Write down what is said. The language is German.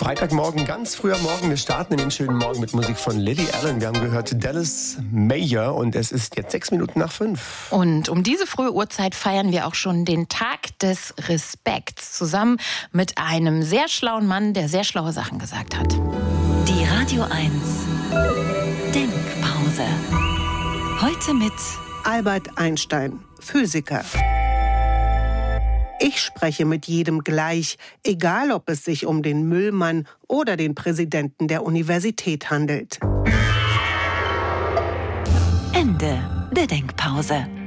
Freitagmorgen, ganz früher Morgen. Wir starten in den schönen Morgen mit Musik von Lily Allen. Wir haben gehört Dallas Mayer und es ist jetzt 6:05. Und um diese frühe Uhrzeit feiern wir auch schon den Tag des Respekts. Zusammen mit einem sehr schlauen Mann, der sehr schlaue Sachen gesagt hat. Die Radio 1 Denkpause. Heute mit Albert Einstein, Physiker. Ich spreche mit jedem gleich, egal ob es sich um den Müllmann oder den Präsidenten der Universität handelt. Ende der Denkpause.